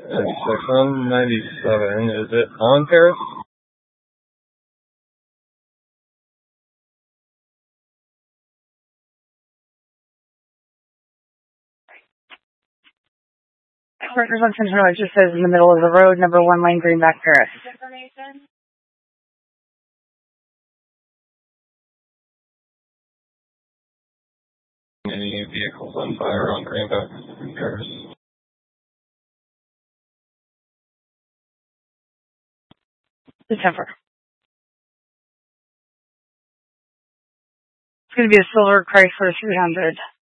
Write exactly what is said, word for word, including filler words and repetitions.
ninety-six on ninety-seven. Is it on Paris? Partners on Central, it just says in the middle of the road, number one lane, Greenback, Paris. Information? Any vehicles on fire on Greenback, Paris? December. It's going to be a silver Chrysler three hundred.